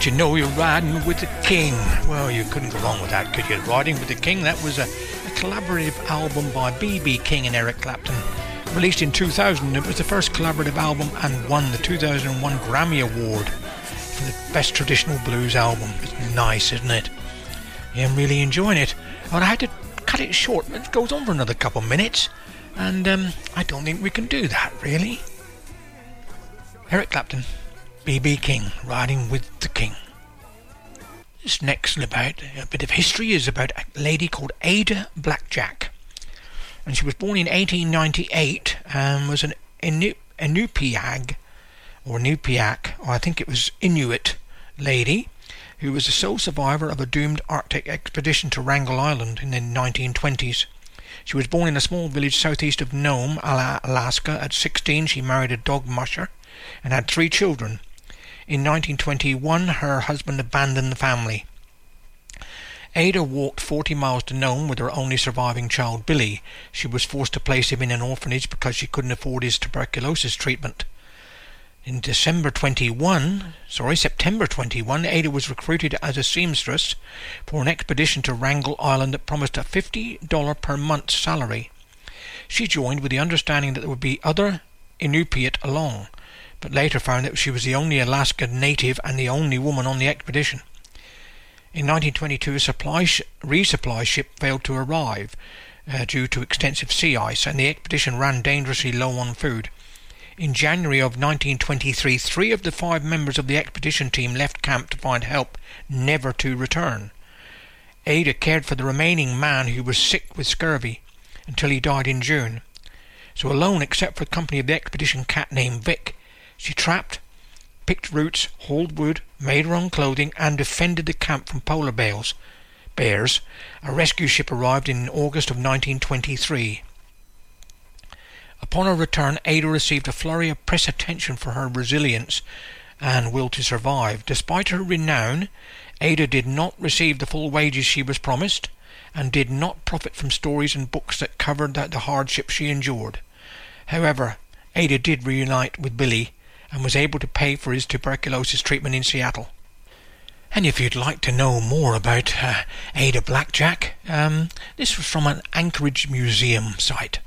Don't you know you're riding with the king? Well, you couldn't go wrong with that, could you? Riding with the King, that was a collaborative album by B.B. King and Eric Clapton. Released in 2000, it was the first collaborative album and won the 2001 Grammy Award for the Best Traditional Blues Album. It's nice, isn't it? Yeah, I'm really enjoying it. But I had to cut it short. It goes on for another couple of minutes, and I don't think we can do that, really. Eric Clapton, B.B. King, Riding with the King. This next about a bit of history is about a lady called Ada Blackjack, and she was born in 1898 and was an Inupiaq, or I think it was Inuit lady, who was the sole survivor of a doomed Arctic expedition to Wrangel Island in the 1920s. She was born in a small village southeast of Nome, Alaska. At 16, she married a dog musher and had 3 children. In 1921, her husband abandoned the family. Ada walked 40 miles to Nome with her only surviving child, Billy. She was forced to place him in an orphanage because she couldn't afford his tuberculosis treatment. In September 21, Ada was recruited as a seamstress for an expedition to Wrangel Island that promised a $50 per month salary. She joined with the understanding that there would be other Inupiat along, but later found that she was the only Alaska native and the only woman on the expedition. In 1922, a resupply ship failed to arrive due to extensive sea ice, and the expedition ran dangerously low on food. In January of 1923, 3 of the 5 members of the expedition team left camp to find help, never to return. Ada cared for the remaining man, who was sick with scurvy, until he died in June. So alone, except for the company of the expedition cat named Vic, she trapped, picked roots, hauled wood, made her own clothing, and defended the camp from polar bears. A rescue ship arrived in August of 1923. Upon her return, Ada received a flurry of press attention for her resilience and will to survive. Despite her renown, Ada did not receive the full wages she was promised, and did not profit from stories and books that covered the hardships she endured. However, Ada did reunite with Billy, and was able to pay for his tuberculosis treatment in Seattle. And if you'd like to know more about Ada Blackjack, this was from an Anchorage museum site.